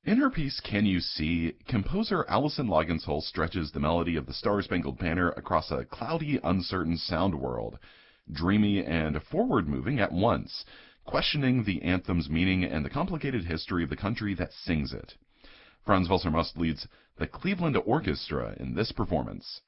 In her piece Can You See, composer Alison Loggins-Hull stretches the melody of the Star-Spangled Banner across a cloudy, uncertain sound world, dreamy and forward-moving at once, questioning the anthem's meaning and the complicated history of the country that sings it. Franz Welser-Must leads the Cleveland Orchestra in this performance.